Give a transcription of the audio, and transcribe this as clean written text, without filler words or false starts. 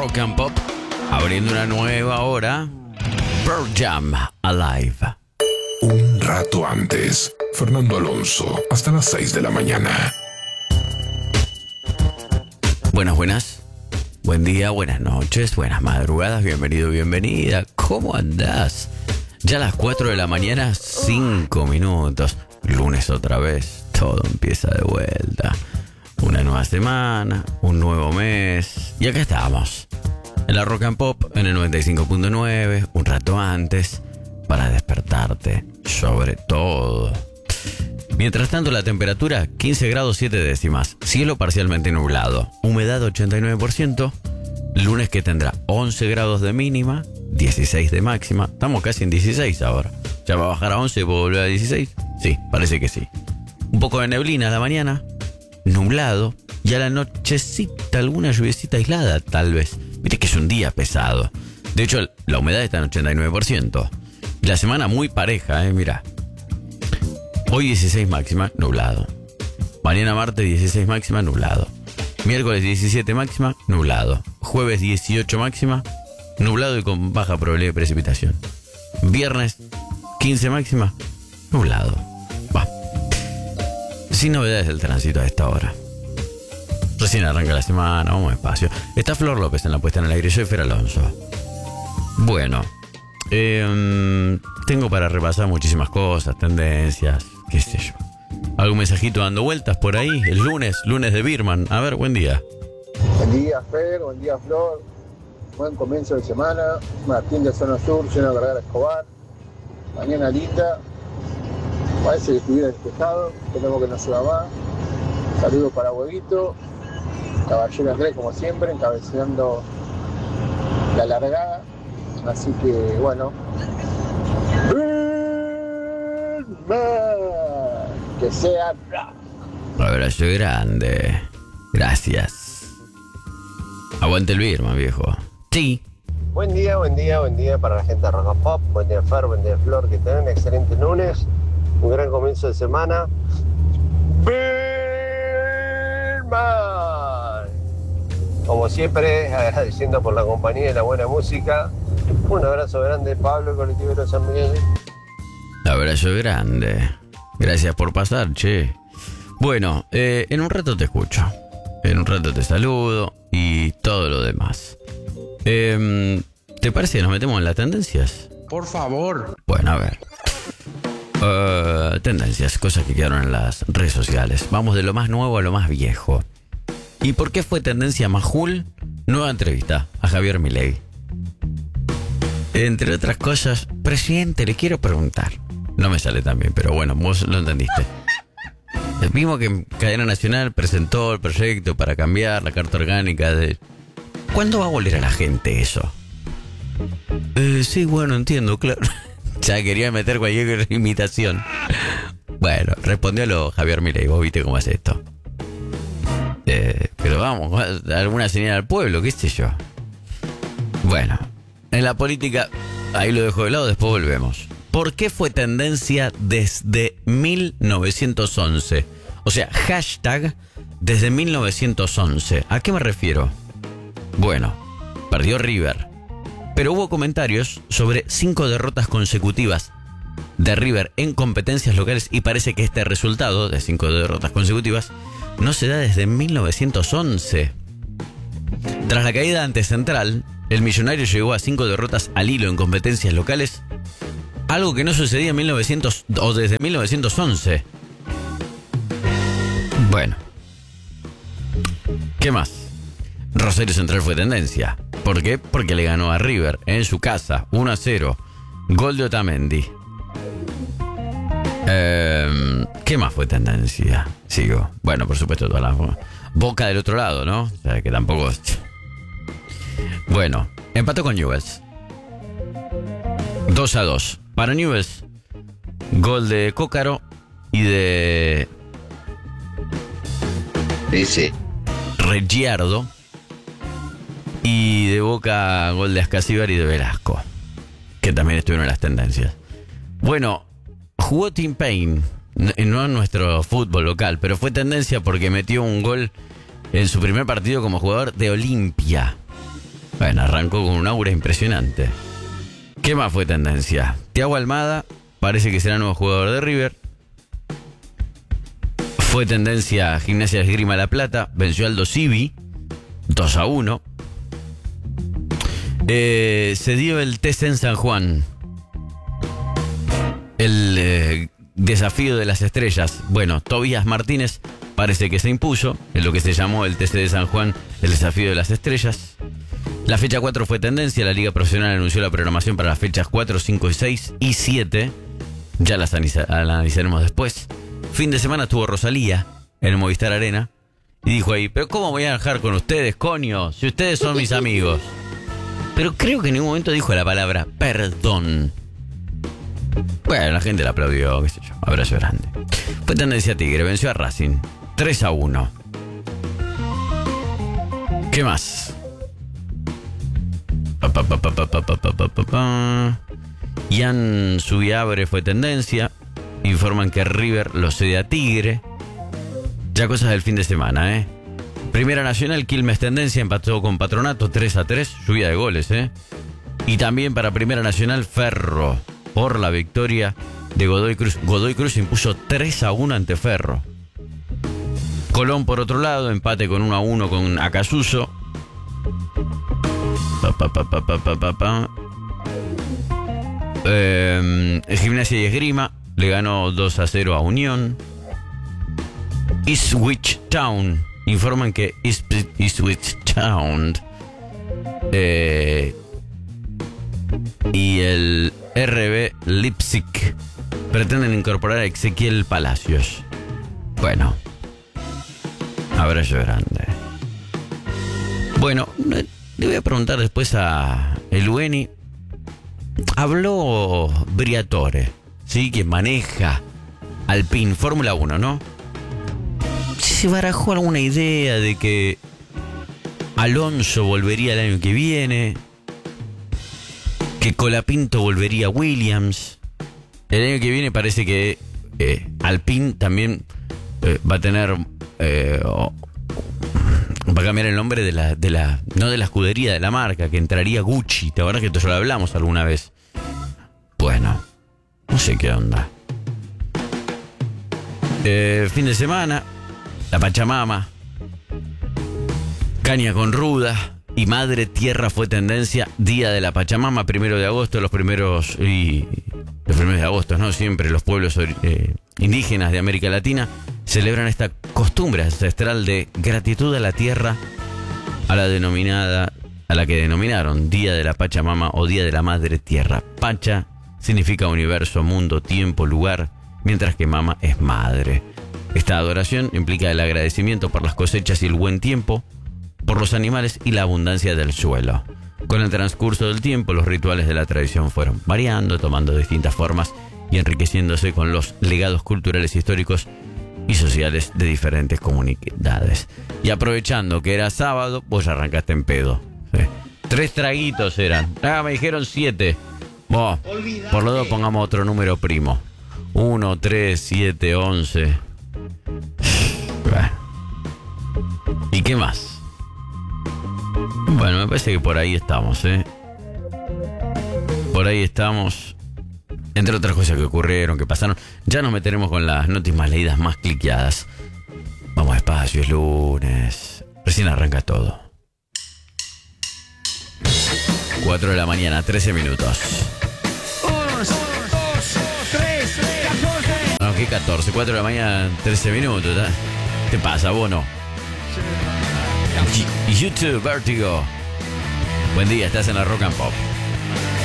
Rock and Pop, abriendo una nueva hora. Pearl Jam Alive. Un rato antes, Fernando Alonso, hasta las 6 de la mañana. Buenas. Buen día, buenas noches, buenas madrugadas, bienvenido, bienvenida. ¿Cómo andás? Ya a las 4 de la mañana, 5 minutos. Lunes otra vez, todo empieza de vuelta. Una nueva semana, un nuevo mes. Y acá estamos, en la Rock and Pop, en el 95.9, un rato antes, para despertarte, sobre todo. Mientras tanto, la temperatura, 15 grados 7 décimas. Cielo parcialmente nublado. Humedad 89%. Lunes que tendrá 11 grados de mínima, 16 de máxima. Estamos casi en 16 ahora. ¿Ya va a bajar a 11 y puedo volver a 16? Sí, parece que sí. Un poco de neblina a la mañana. Nublado. Y a la nochecita alguna lluviecita aislada, tal vez. Mire que es un día pesado. De hecho, la humedad está en 89%. La semana muy pareja, mirá. Hoy 16 máxima, nublado. Mañana martes 16 máxima, nublado. Miércoles 17 máxima, nublado. Jueves 18 máxima, nublado y con baja probabilidad de precipitación. Viernes 15 máxima, nublado. Va. Sin novedades del tránsito a esta hora. Recién arranca la semana, vamos despacio. Está Flor López en la puesta en el aire, yo soy Fer Alonso. Bueno, tengo para repasar muchísimas cosas, tendencias, qué sé yo. ¿Algún mensajito dando vueltas por ahí? El lunes de Birman. A ver, buen día. Buen día, Fer, buen día, Flor. Buen comienzo de semana. Martín de Zona Sur, lleno de Vergara Escobar. Mañana linda. Parece que estuviera despejado. Tenemos que no se va más. Saludos para Huevito. Caballero Andrés, como siempre, encabezando la largada. Así que, bueno. Que sea. Abrazo grande. Gracias. Aguante el Birman, viejo. Sí. Buen día para la gente de Rock and Pop. Buen día, Fer, buen día, Flor. Que tengan un excelente lunes. Un gran comienzo de semana. Birman. Como siempre, agradeciendo por la compañía y la buena música. Un abrazo grande, Pablo, el colectivo de San Miguel. Abrazo grande. Gracias por pasar, che. Bueno, en un rato te escucho. En un rato te saludo y todo lo demás. ¿Te parece que nos metemos en las tendencias? Por favor. Bueno, a ver. Tendencias, cosas que quedaron en las redes sociales. Vamos de lo más nuevo a lo más viejo. ¿Y por qué fue tendencia Majul? Nueva entrevista a Javier Milei. Entre otras cosas, presidente, le quiero preguntar. No me sale tan bien, pero bueno, vos lo entendiste. Vimos que Cadena Nacional presentó el proyecto para cambiar la carta orgánica de... ¿Cuándo va a volver a la gente eso? Sí, bueno, entiendo, claro. Ya quería meter cualquier imitación. Bueno, respondiólo Javier Milei, vos viste cómo es esto. Pero vamos, alguna señal al pueblo, qué sé yo. Bueno, en la política, ahí lo dejo de lado, después volvemos. ¿Por qué fue tendencia desde 1911? O sea, hashtag desde 1911. ¿A qué me refiero? Bueno, perdió River. Pero hubo comentarios sobre 5 derrotas consecutivas de River en competencias locales y parece que este resultado de 5 derrotas consecutivas no se da desde 1911. Tras la caída ante Central, el millonario llegó a 5 derrotas al hilo en competencias locales, algo que no sucedía en 1900 o desde 1911. Bueno, ¿qué más? Rosario Central fue tendencia. ¿Por qué? Porque le ganó a River en su casa 1-0. Gol de Otamendi. ¿Qué más fue tendencia? Sigo. Bueno, por supuesto, toda la Boca del otro lado, ¿no? O sea, que tampoco... Bueno, empató con Newell's 2-2. Para Newell's, gol de Cócaro y de... Dice. Reggiardo. Y de Boca, gol de Ascasíbar y de Velasco, que también estuvieron en las tendencias. Bueno, jugó Tim Payne, no en nuestro fútbol local, pero fue tendencia porque metió un gol en su primer partido como jugador de Olimpia. Bueno, arrancó con un aura impresionante. ¿Qué más fue tendencia? Thiago Almada parece que será nuevo jugador de River. Fue tendencia Gimnasia de Esgrima La Plata. Venció Aldo Civi 2-1. Se dio el TC en San Juan. El desafío de las estrellas. Bueno, Tobías Martínez parece que se impuso en lo que se llamó el TC de San Juan, el desafío de las estrellas. La fecha 4 fue tendencia. La Liga Profesional anunció la programación para las fechas 4, 5, 6 y 7. Ya las analizaremos después. Fin de semana estuvo Rosalía en el Movistar Arena y dijo ahí, pero ¿cómo voy a dejar con ustedes, coño? Si ustedes son mis amigos. Pero creo que en ningún momento dijo la palabra perdón. Bueno, la gente la aplaudió, qué sé yo, abrazo grande. Fue tendencia Tigre, venció a Racing 3-1. ¿Qué más? Ian Subiabre fue tendencia. Informan que River lo cede a Tigre. Ya cosas del fin de semana, ¿eh? Primera Nacional, Quilmes tendencia, empató con Patronato 3-3, lluvia de goles, ¿eh? Y también para Primera Nacional, Ferro, por la victoria de Godoy Cruz. Godoy Cruz impuso 3-1 ante Ferro. Colón, por otro lado, empate con 1-1 con Acasuso. Gimnasia y Esgrima le ganó 2-0 a Unión. Ipswich Town, informan que Ipswich Town y el RB Leipzig pretenden incorporar a Ezequiel Palacios. Bueno, abrazo grande. Bueno, le voy a preguntar después a Elueni. Habló Briatore, ¿sí? Quien maneja Alpine, Fórmula 1, ¿no? ¿Se barajó alguna idea de que Alonso volvería el año que viene? ¿Que Colapinto volvería a Williams? El año que viene parece que Alpine también va a tener... va a cambiar el nombre de la no de la escudería, de la marca, que entraría Gucci. ¿Te acuerdas que esto ya lo hablamos alguna vez? Bueno, no sé qué onda. Fin de semana, la Pachamama, Caña con Ruda y Madre Tierra fue tendencia. Día de la Pachamama, 1 de agosto, los primeros de agosto, ¿no? Siempre los pueblos indígenas de América Latina celebran esta costumbre ancestral de gratitud a la tierra, a la que denominaron Día de la Pachamama o Día de la Madre Tierra. Pacha significa universo, mundo, tiempo, lugar, mientras que mama es madre. Esta adoración implica el agradecimiento por las cosechas y el buen tiempo, por los animales y la abundancia del suelo. Con el transcurso del tiempo, los rituales de la tradición fueron variando, tomando distintas formas y enriqueciéndose con los legados culturales, históricos y sociales de diferentes comunidades. Y aprovechando que era sábado, vos ya arrancaste en pedo. ¿Sí? 3 traguitos eran. Me dijeron 7. Vos, por lo dos pongamos otro número primo. 1, 3, 7, 11. ¿Y qué más? Bueno, me parece que por ahí estamos, ¿eh? Por ahí estamos. Entre otras cosas que ocurrieron, que pasaron. Ya nos meteremos con las noticias más leídas, más cliqueadas. Vamos despacio, es lunes. Recién arranca todo. 4 de la mañana, 13 minutos. 1, 2, 3, 14. No, ¿qué 14? 4 de la mañana, 13 minutos. ¿Eh? ¿Qué pasa, Bono? YouTube, Vértigo. Buen día, estás en la Rock and Pop.